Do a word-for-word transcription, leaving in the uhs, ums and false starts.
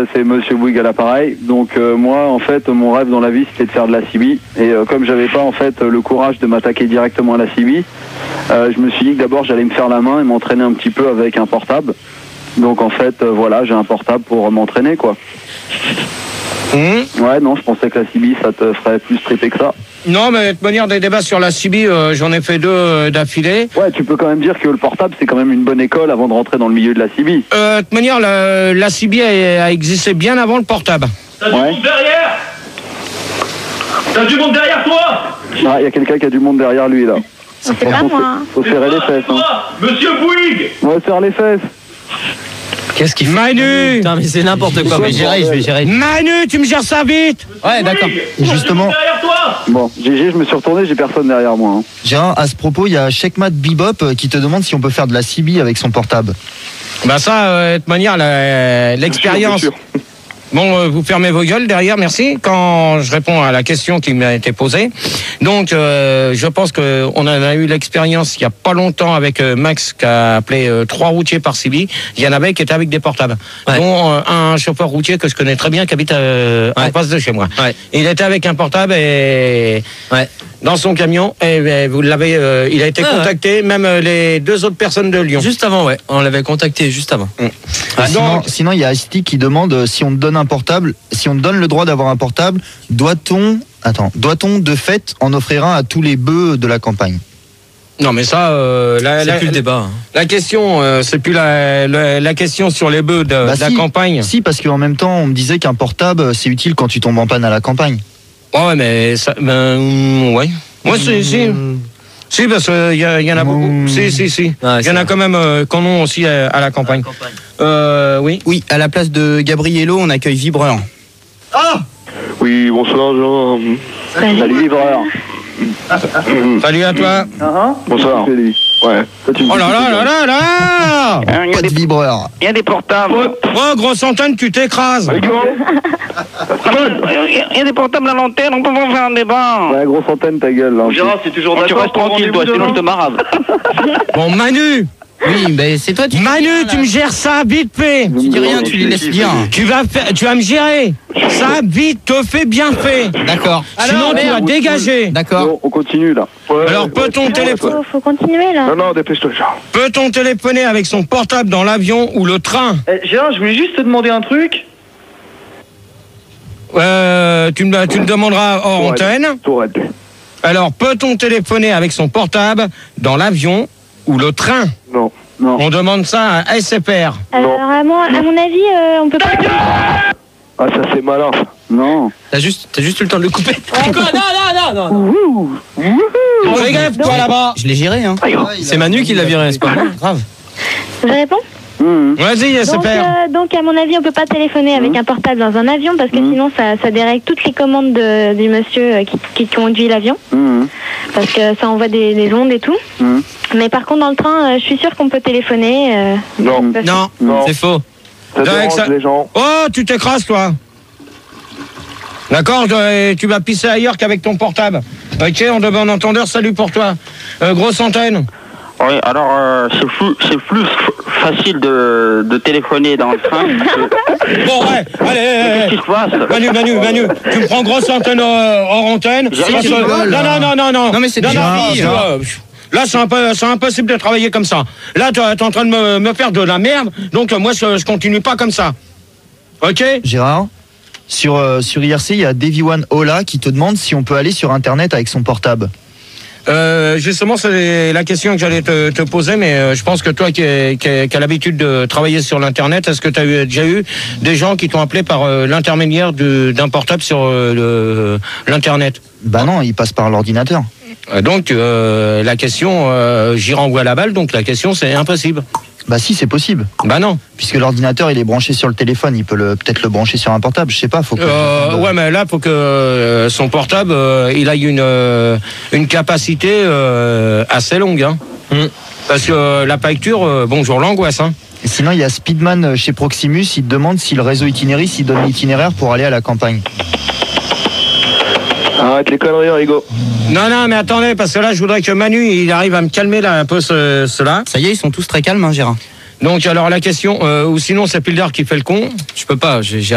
C'est Monsieur Bouygues à l'appareil. Donc euh, moi, en fait, mon rêve dans la vie, c'était de faire de la C B. Et euh, comme j'avais pas en fait le courage de m'attaquer directement à la C B, euh, je me suis dit que d'abord j'allais me faire la main et m'entraîner un petit peu avec un portable. Donc en fait, euh, voilà, j'ai un portable pour m'entraîner, quoi. Mmh. Ouais, non, je pensais que la C B, ça te ferait plus tripper que ça. Non, mais de manière des débats sur la C B, euh, j'en ai fait deux euh, d'affilée. Ouais, tu peux quand même dire que le portable, c'est quand même une bonne école avant de rentrer dans le milieu de la C B. Euh, de manière, la, la C B a, a existé bien avant le portable. T'as du Ouais. monde derrière T'as du monde derrière toi Ah, il y a quelqu'un qui a du monde derrière lui, là. C'est pas moi. Faut serrer les fesses, hein. Monsieur Bouygues Ouais, serre les fesses. Qu'est-ce qu'il fait? Manu Putain, mais c'est n'importe quoi. Je Mais vais gérer, je vais gérer. Manu, tu me gères ça vite. Ouais, d'accord. Et justement- derrière toi Bon, G G, je me suis retourné, j'ai personne derrière moi. Hein. Gérard, à ce propos, il y a Checkmat Bebop euh, qui te demande si on peut faire de la C B avec son portable. Bah ça, euh, de manière, la- l'expérience... Bien sûr, bien sûr. Bon, euh, vous fermez vos gueules derrière, merci. Quand je réponds à la question qui m'a été posée. Donc, euh, je pense qu'on en a eu l'expérience il y a pas longtemps avec euh, Max qui a appelé euh, trois routiers par C B. Il y en avait qui étaient avec des portables. Ouais. Dont euh, un chauffeur routier que je connais très bien qui habite euh, en Ouais. face de chez moi. Ouais. Il était avec un portable et Ouais. dans son camion et, et vous l'avez, euh, il a été Ouais, contacté, même euh, les deux autres personnes de Lyon. Juste avant, ouais. On l'avait contacté juste avant. Mm. Ah, sinon, Donc- sinon, il y a Asti qui demande euh, si on te donne un portable, si on te donne le droit d'avoir un portable, doit-on, attends, doit-on de fait en offrir un à tous les bœufs de la campagne? Non, mais ça, euh, la, C'est la- plus le débat. hein. la question, euh, c'est plus la, la, la question sur les bœufs de, Bah de la si. campagne. Si, parce qu'en même temps, on me disait qu'un portable, c'est utile quand tu tombes en panne à la campagne. Ouais, mais ça, ben, ouais. Moi, si, si. Si, parce qu'il y, a- y en a beaucoup. Mmh. Si, si, si. Il Ouais, y en a c'est quand même euh, qu'on ont aussi à, à la campagne. Euh, oui. Oui, à la place de Gabriello, on accueille Vibreur. Oui, bonsoir, Jean. Salut, livreur. Salut à toi. Bonsoir. Ouais. Toi, tu me Oh dis là que là tu là là là. Pas de vibreur. Il y a des portables. Oh, grosse antenne, tu t'écrases. Il y a des portables à l'antenne, on peut pas faire un débat. Ouais, grosse antenne, ta gueule. Là. Gérard, c'est toujours Tu d'accord restes pour tranquille, rendez-vous toi, sinon je te demain marave. Bon, Manu. Oui, ben c'est toi, tu dis Manu, rien, tu là. me gères ça vite fait. Tu dis rien, tu les laisses dire. Tu vas faire, tu vas me gérer. Ça, vite, te fait bien fait. D'accord. Sinon, tu vas dégager. D'accord. Bon, on continue, là. Alors, peut-on téléphoner, Faut, faut continuer là. Non, non, dépêche-toi, Jean. peut-on téléphoner avec son portable dans l'avion ou le train? Eh, Gérard, je voulais juste te demander un truc. Euh, tu me, tu me demanderas hors antenne. Tourette. Alors, peut-on téléphoner avec son portable dans l'avion ou le train? Non. Non. On demande ça à S F R. Alors à mon, à mon avis, euh, on peut pas. Ah, ça, c'est malin, ça. Non. T'as juste, t'as juste eu le temps de le couper. Quoi? Non, non, non, non, non. Fais gaffe, toi là-bas. Je l'ai géré, hein. C'est Manu qui l'a viré, c'est pas moi. Grave. Je réponds. Mmh. Vas-y, S Donc, F R. euh, donc à mon avis, on peut pas téléphoner avec un portable dans un avion parce que sinon ça, ça dérègle toutes les commandes de- du monsieur euh, qui, qui conduit l'avion Mmh. parce que ça envoie des, des ondes et tout. Mmh. Mais par contre, dans le train, euh, je suis sûre qu'on peut téléphoner. euh, Non. parce- Non, Non. c'est faux. Ça Avec dérange ça- les gens. Oh, tu t'écrases, toi. D'accord, je- tu vas pisser ailleurs qu'avec ton portable. Ok, on demande un entendeur, salut pour toi. Euh, grosse antenne. Oui, alors euh, c'est plus, c'est plus f- facile de, de téléphoner dans le train. que- Bon, ouais, allez, allez, Qu'est-ce allez. qui se passe? Manu, Manu, Manu, tu me prends grosse antenne euh, hors antenne. J'ai rien Parce dit, que- rigole, non, non, non, non, non. Non, mais c'est non, déjà non, dit, tu hein. vois, là, c'est un peu, c'est impossible de travailler comme ça. Là, tu es en train de me, me faire de la merde, donc euh, moi, je, je continue pas comme ça. Ok? Gérard, sur, euh, sur I R C, il y a Davy One Ola qui te demande si on peut aller sur Internet avec son portable. Euh, justement, c'est la question que j'allais te, te poser, mais euh, je pense que toi qui, qui, qui as l'habitude de travailler sur l'Internet, est-ce que tu as eu, déjà eu des gens qui t'ont appelé par euh, l'intermédiaire de- d'un portable sur euh, le- l'Internet? Bah non, il passe par l'ordinateur. Euh, Donc, euh, la question, euh, j'y renvoie la balle, donc la question, c'est impossible. Bah si, c'est possible. Bah non. Puisque l'ordinateur, il est branché sur le téléphone, il peut le- peut-être le brancher sur un portable, je sais pas. Faut que... Euh, ouais, mais là, faut que euh, son portable, euh, il a une, euh, une capacité euh, assez longue. Hein. Mm. Parce que euh, la facture, euh, bonjour l'angoisse. Hein. Et sinon, il y a Speedman chez Proximus, il te demande si le réseau Itinéris, il donne l'itinéraire pour aller à la campagne. Arrête les conneries, Rigo. Non, non, mais attendez, parce que là, je voudrais que Manu, il arrive à me calmer là un peu ce, cela. Ça y est, ils sont tous très calmes, hein, Gérard. Donc, alors la question, euh, ou sinon c'est Pilder qui fait le con. Je peux pas, j'ai j'ai